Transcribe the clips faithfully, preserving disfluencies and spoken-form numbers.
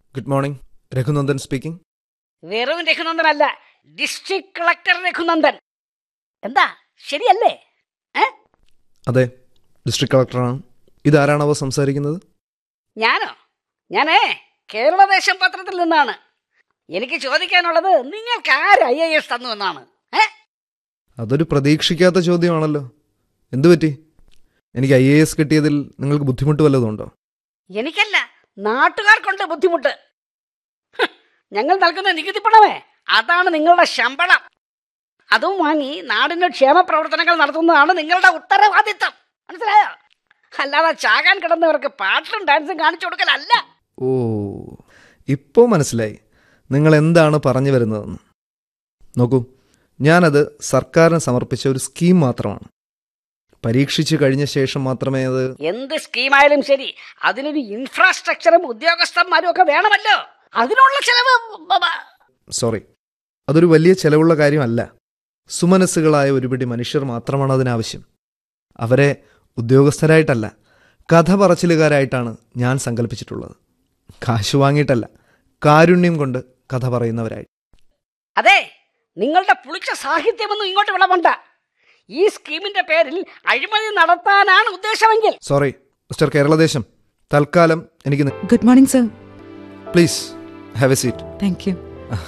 Good morning. Raghunandan speaking. വെറും രഘുനന്ദനല്ല, district collector Raghunandan. എന്താ ശരിയല്ലേ? അതെ, ഡിസ്ട്രിക്ട് കളക്ടറാണ്. ഇതാരാണവ സംസാരിക്കുന്നത്? ഞാനോ? ഞാനേ കേരളദേശം പത്രത്തിൽ നിന്നാണ്. എനിക്ക് ചോദിക്കാനുള്ളത് നിങ്ങൾക്ക് ആര് ഐ എ എസ് തന്നു എന്നാണ്. അതൊരു പ്രതീക്ഷിക്കാത്ത ചോദ്യമാണല്ലോ. എന്തു പറ്റി? എനിക്ക് ഐ എ എസ് കിട്ടിയതിൽ നിങ്ങൾക്ക് ബുദ്ധിമുട്ട് വല്ലതുണ്ടോ? എനിക്കല്ല, നാട്ടുകാർക്കുണ്ട് ബുദ്ധിമുട്ട്. ഞങ്ങൾ നൽകുന്ന നികുതി പണമേ, അതാണ് നിങ്ങളുടെ ശമ്പളം. അതും വാങ്ങി നാടിന് ക്ഷേമ പ്രവർത്തനങ്ങൾ നടത്തുന്നതാണ് നിങ്ങളുടെ ഉത്തരവാദിത്തം. മനസ്സിലായോ? അല്ലാതെ ചാകാൻ കിടന്നവർക്ക് പാട്ടും ഡാൻസും കാണിച്ചു കൊടുക്കലല്ല. ഓ, ഇപ്പോൾ മനസ്സിലായി നിങ്ങൾ എന്താണ് പറഞ്ഞു വരുന്നതെന്ന്. നോക്കൂ, ഞാനത് സർക്കാരിന് സമർപ്പിച്ച ഒരു സ്കീം മാത്രമാണ്. പരീക്ഷിച്ചു കഴിഞ്ഞ ശേഷം മാത്രമേ അത്... എന്ത് സ്കീമായാലും ശരി, അതിനൊരു ഇൻഫ്രാസ്ട്രക്ചറും ഉദ്യോഗസ്ഥന്മാരും ഒക്കെ വേണമല്ലോ. അതിനുള്ള ചെലവ്... സോറി, അതൊരു വലിയ ചെലവുള്ള കാര്യമല്ല. സുമനസ്സുകളായ ഒരുപിടി മനുഷ്യർ മാത്രമാണ് അതിനാവശ്യം. അവരെ ഉദ്യോഗസ്ഥരായിട്ടല്ല, കഥ പറച്ചിലുകാരായിട്ടാണ് ഞാൻ സങ്കല്പിച്ചിട്ടുള്ളത്. കാശ് വാങ്ങിയിട്ടല്ല, കാരുണ്യം കൊണ്ട് കഥ പറയുന്നവരായി. അതെ, നിങ്ങളുടെ പുളിച്ച സാഹിത്യമൊന്നും ഇങ്ങോട്ട് വിളവണ്ട. ഈ സ്കീമിന്റെ പേരിൽ അഴിമതി നടത്താനാണ് ഉദ്ദേശമെങ്കിൽ... സോറി മിസ്റ്റർ കേരളദേശം, തൽക്കാലം എനിക്ക്... good morning sir. Please have A seat. Thank you.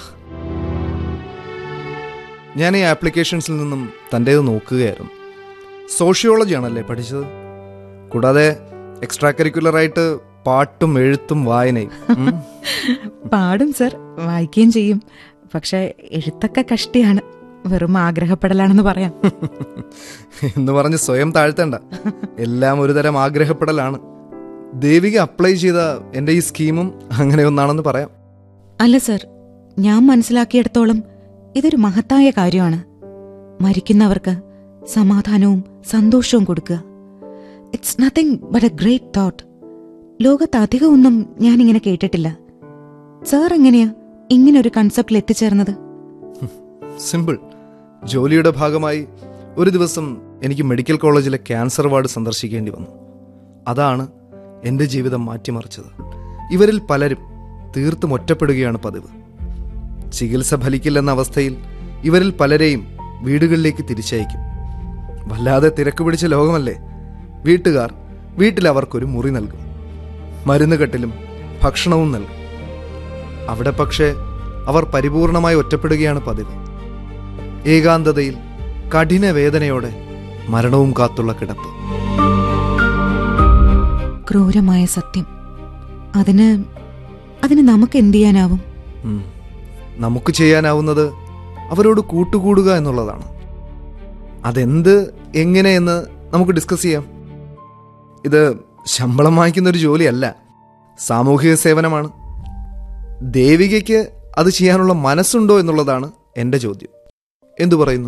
ഞാൻ ഈ ആപ്ലിക്കേഷൻസിൽ നിന്നും തൻ്റേത് നോക്കുകയായിരുന്നു. സോഷ്യോളജി ആണല്ലേ പഠിച്ചത്? കൂടാതെ എക്സ്ട്രാ കരിക്കുലറായിട്ട് പാട്ടും എഴുത്തും വായനയും. പാടും സർ, വായിക്കുകയും ചെയ്യും. പക്ഷെ എഴുത്തൊക്കെ കഷ്ടിയാണ്, വെറും ആഗ്രഹപ്പെടലാണെന്ന് പറയാം. എന്ന് പറഞ്ഞ് സ്വയം താഴ്ത്തണ്ട, എല്ലാം ഒരു തരം ആഗ്രഹപ്പെടലാണ്. ദേവിക അപ്ലൈ ചെയ്ത എൻ്റെ ഈ സ്കീമും അങ്ങനെ ഒന്നാണെന്ന് പറയാം. അല്ല സർ, ഞാൻ മനസ്സിലാക്കിയിടത്തോളം ഇതൊരു മഹത്തായ കാര്യമാണ്. മരിക്കുന്നവർക്ക് സമാധാനവും സന്തോഷവും കൊടുക്കുക. It's nothing but A great thought. ലോകത്ത് അധികമൊന്നും ഞാനിങ്ങനെ കേട്ടിട്ടില്ല. സാർ എങ്ങനെയാ ഇങ്ങനൊരു കൺസെപ്റ്റിൽ എത്തിച്ചേർന്നത്? സിമ്പിൾ. ജോലിയുടെ ഭാഗമായി ഒരു ദിവസം എനിക്ക് മെഡിക്കൽ കോളേജിലെ ക്യാൻസർ വാർഡ് സന്ദർശിക്കേണ്ടി വന്നു. അതാണ് എൻ്റെ ജീവിതം മാറ്റിമറിച്ചത്. ഇവരിൽ പലരും തീർത്തും ഒറ്റപ്പെടുകയാണ് പതിവ്. ചികിത്സ ഫലിക്കില്ലെന്ന അവസ്ഥയിൽ ഇവരിൽ പലരെയും വീടുകളിലേക്ക് തിരിച്ചയക്കും. വല്ലാതെ തിരക്ക് പിടിച്ച ലോകമല്ലേ. വീട്ടുകാർ വീട്ടിൽ അവർക്കൊരു മുറി നൽകും, മരുന്നുകെട്ടിലും ഭക്ഷണവും നൽകും. അവിടെ പക്ഷേ അവർ പരിപൂർണമായി ഒറ്റപ്പെടുകയാണ് പതിവ്. ഏകാന്തതയിൽ കഠിന വേദനയോടെ മരണവും കാത്തുള്ള കിടപ്പ്. ക്രൂരമായ സത്യം. അതിന് അതിന് നമുക്ക് എന്ത് ചെയ്യാനാവും? നമുക്ക് ചെയ്യാനാവുന്നത് അവരോട് കൂട്ടുകൂടുക എന്നുള്ളതാണ്. അതെന്ത് എങ്ങനെയെന്ന് നമുക്ക് ഡിസ്കസ് ചെയ്യാം. ഇത് ശമ്പളം വാങ്ങിക്കുന്നൊരു ജോലിയല്ല, സാമൂഹിക സേവനമാണ്. ദേവികയ്ക്ക് അത് ചെയ്യാനുള്ള മനസ്സുണ്ടോ എന്നുള്ളതാണ് എൻ്റെ ചോദ്യം. എന്തു പറയുന്നു?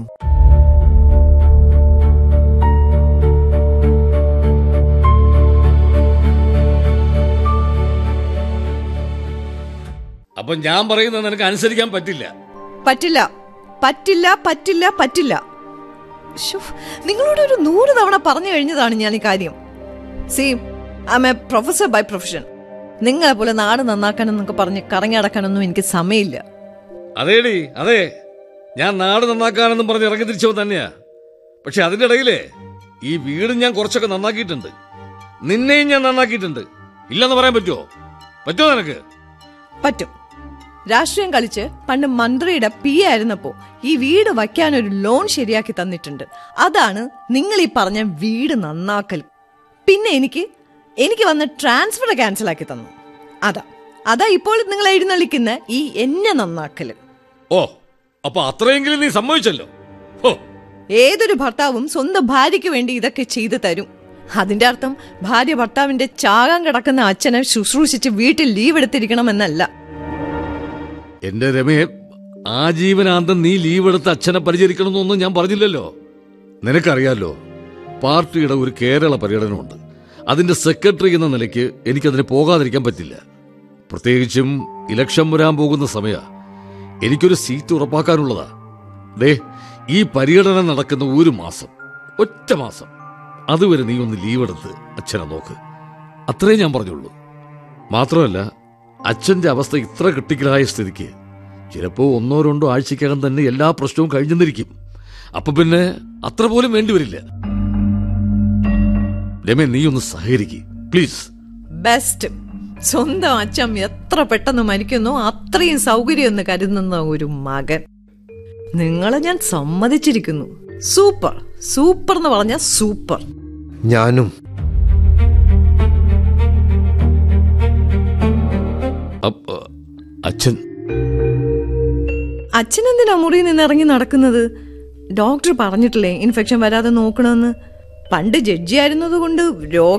അപ്പൊ ഞാൻ പറയുന്നത് നിനക്ക് അനുസരിക്കാൻ പറ്റില്ല. പറ്റില്ല പറ്റില്ല പറ്റില്ല പറ്റില്ല. നിങ്ങളോട് ഒരു നൂറ് തവണ പറഞ്ഞു കഴിഞ്ഞതാണ് ഞാൻ ഈ കാര്യം. See, I M A professor by profession. നിങ്ങളെ പോലെ നാട് നന്നാക്കാനെന്നൊക്കെ പറഞ്ഞ് കറങ്ങി നടക്കാനൊന്നും എനിക്ക് സമയമില്ല. അതേടി, അതെ, ഞാൻ നാട് നന്നാക്കാനെന്നും പറഞ്ഞ് ഇറങ്ങി തിരിച്ചവ തന്നെയാ. പക്ഷെ അതിന്റെ ഇടയിലേ ഈ വീടും ഞാൻ കുറച്ചൊക്കെ നന്നാക്കിയിട്ടുണ്ട്. നിന്നെയും ഞാൻ നന്നാക്കിയിട്ടുണ്ട്. ഇല്ലെന്ന് പറയാൻ പറ്റുമോ? പറ്റുമോ നിനക്ക്? പറ്റും. രാഷ്ട്രീയം കളിച്ച് പണ്ട് മന്ത്രിയുടെ പി ആയിരുന്നപ്പോ ഈ വീട് വയ്ക്കാനൊരു ലോൺ ശരിയാക്കി തന്നിട്ടുണ്ട്. അതാണ് നിങ്ങൾ ഈ പറഞ്ഞ വീട് നന്നാക്കൽ. പിന്നെ എനിക്ക് എനിക്ക് വന്ന ട്രാൻസ്ഫർ ക്യാൻസൽ ആക്കി തന്നു. അതാ അതാ ഇപ്പോൾ നിങ്ങൾ എഴുന്നള്ളിക്കുന്ന ഈ എന്നെ നന്നാക്കല്. ഓ, അപ്പൊ അത്രയെങ്കിലും നീ സമ്മതിച്ചല്ലോ. ഏതൊരു ഭർത്താവും സ്വന്തം ഭാര്യയ്ക്ക് വേണ്ടി ഇതൊക്കെ ചെയ്തു തരും. അതിന്റെ അർത്ഥം ഭാര്യ ഭർത്താവിന്റെ ചാകാൻ കിടക്കുന്ന അച്ഛനെ ശുശ്രൂഷിച്ച് വീട്ടിൽ ലീവ് എടുത്തിരിക്കണമെന്നല്ല. എന്റെ രമേ, ആജീവനാന്തം നീ ലീവ് എടുത്ത് അച്ഛനെ പരിചരിക്കണമെന്നൊന്നും ഞാൻ പറഞ്ഞില്ലല്ലോ. നിനക്കറിയാലോ, പാർട്ടിയുടെ ഒരു കേരള പര്യടനമുണ്ട്. അതിന്റെ സെക്രട്ടറി എന്ന നിലയ്ക്ക് എനിക്കതിന് പോകാതിരിക്കാൻ പറ്റില്ല. പ്രത്യേകിച്ചും ഇലക്ഷൻ വരാൻ പോകുന്ന സമയ എനിക്കൊരു സീറ്റ് ഉറപ്പാക്കാനുള്ളതാ. ദേ, ഈ പര്യടനം നടക്കുന്ന ഒരു മാസം, ഒറ്റ മാസം, അതുവരെ നീ ഒന്ന് ലീവ് എടുത്ത് അച്ഛനെ നോക്ക്. അത്രേ ഞാൻ പറഞ്ഞുള്ളൂ. മാത്രമല്ല, അച്ഛന്റെ അവസ്ഥ ഇത്ര ക്രിട്ടിക്കലായ സ്ഥിതിക്ക് ചിലപ്പോ ഒന്നോ രണ്ടോ ആഴ്ചക്കകം തന്നെ എല്ലാ പ്രശ്നവും കഴിഞ്ഞെന്നിരിക്കും. അപ്പൊ പിന്നെ അത്ര പോലും വേണ്ടിവരില്ല. രമേ, നീ ഒന്ന് സഹകരിക്ക് പ്ലീസ്. ബെസ്റ്റ്. സ്വന്തം അച്ഛൻ എത്ര പെട്ടെന്ന് മരിക്കുന്നോ അത്രയും സൗകര്യം എന്ന് കരുതുന്ന ഒരു മകൻ. നിങ്ങളെ ഞാൻ സമ്മതിച്ചിരിക്കുന്നു. സൂപ്പർ സൂപ്പർ എന്ന് പറഞ്ഞ സൂപ്പർ. ഞാനും. അച്ഛൻ അച്ഛനെന്തിനാ മുറിയിൽ നിന്ന് ഇറങ്ങി നടക്കുന്നത്? ഡോക്ടർ പറഞ്ഞിട്ടില്ലേ ഇൻഫെക്ഷൻ വരാതെ നോക്കണമെന്ന്? പണ്ട് ജഡ്ജി ആയിരുന്നത് കൊണ്ട് രോഗം